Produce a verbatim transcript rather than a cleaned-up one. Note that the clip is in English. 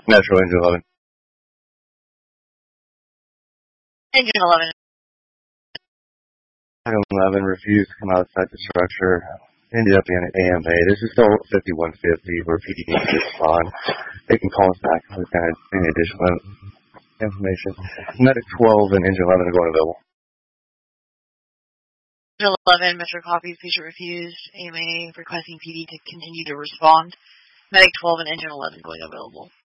Metro Engine eleven. Engine eleven. Engine eleven refused to come outside the structure. Ended up being an A M A. This is still fifty-one fifty where P D needs to respond. They can call us back with kind of any additional information. Medic twelve and Engine eleven are going available. Engine eleven, Metro copies, patient refused. A M A requesting P D to continue to respond. Medic twelve and Engine eleven going available.